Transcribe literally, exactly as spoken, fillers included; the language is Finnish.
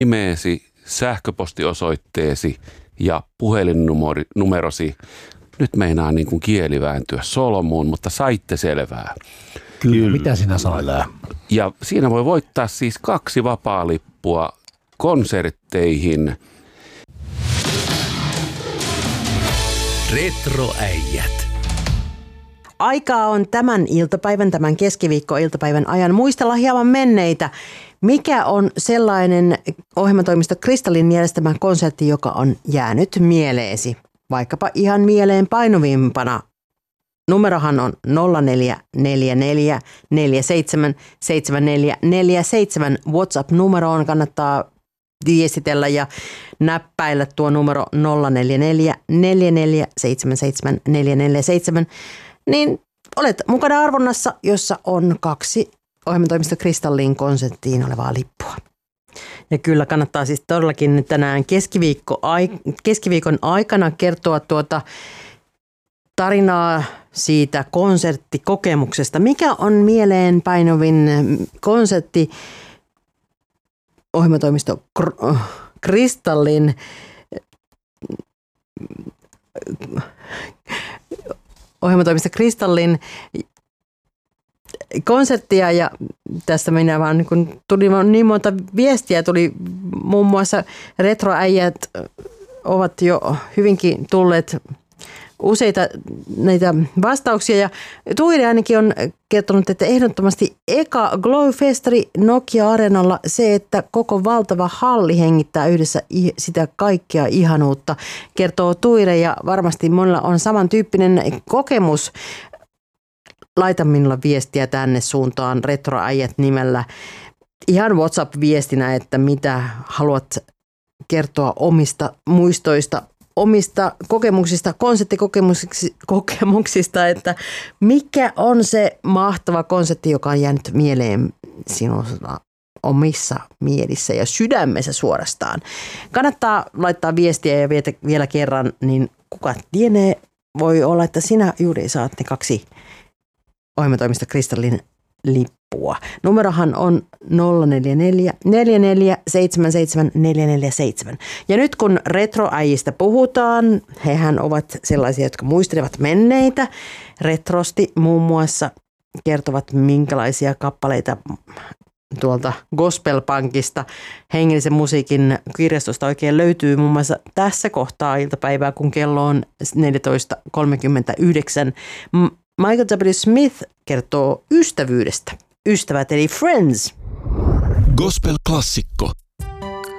nimeesi, sähköpostiosoitteesi ja puhelinnumerosi. Nyt meinaa niin kuin kieli vääntyä solmuun, mutta saitte selvää. Kyllä, Kyllä. Mitä sinä sanoit? Ja siinä voi voittaa siis kaksi vapaalippua konsertteihin. Retroäijät. Aikaa on tämän iltapäivän, tämän keskiviikko-iltapäivän ajan muistella hieman menneitä. Mikä on sellainen ohjelmatoimisto Kristallin järjestämä konsertti, joka on jäänyt mieleesi? Vaikkapa ihan mieleen painuvimpana. Numerohan on nolla neljä neljä neljä neljä seitsemän seitsemän neljä neljä seitsemän. WhatsApp-numeroon kannattaa viestitellä ja näppäillä tuo numero nolla neljä neljä neljä neljä seitsemän seitsemän neljä neljä seitsemän. Niin olet mukana arvonnassa, jossa on kaksi ohjelmatoimisto Kristallin konserttiin olevaa lippua. Ja kyllä kannattaa siis todellakin tänään keskiviikko, keskiviikon aikana kertoa tuota tarinaa siitä konserttikokemuksesta. Mikä on mieleenpainuvin konsertti ohjelmatoimisto Kristallin ohjelmatoimisto Kristallin konserttia, ja tässä minä vaan niin kun tuli niin monta viestiä, tuli muun muassa retroäijät ovat jo hyvinkin tulleet useita näitä vastauksia, ja Tuiri ainakin on kertonut, että ehdottomasti eka Glow-festari Nokia-areenalla se, että koko valtava halli hengittää yhdessä sitä kaikkea ihanuutta, kertoo Tuire, ja varmasti monella on samantyyppinen kokemus. Laita minulla viestiä tänne suuntaan retroäijät nimellä ihan WhatsApp-viestinä, että mitä haluat kertoa omista muistoista, omista kokemuksista, konserttikokemuksista, että mikä on se mahtava konsertti, joka on jäänyt mieleen sinulla omissa mielissä ja sydämessä suorastaan. Kannattaa laittaa viestiä ja vielä kerran, niin kuka tienee, voi olla, että sinä juuri saat ne kaksi ohjelmatoimisto Kristallin lippua. Numerohan on nolla neljä neljä neljä neljä seitsemän seitsemän neljä neljä seitsemän. Ja nyt kun retroäijistä puhutaan, hehän ovat sellaisia, jotka muistelevat menneitä. Retrosti muun muassa kertovat, minkälaisia kappaleita tuolta gospelpankista, hengellisen musiikin kirjastosta oikein löytyy muun muassa tässä kohtaa iltapäivää, kun kello on neljätoista kolmekymmentäyhdeksän. Michael W. Smith kertoo ystävyydestä. Ystävät eli friends. Gospel-klassikko.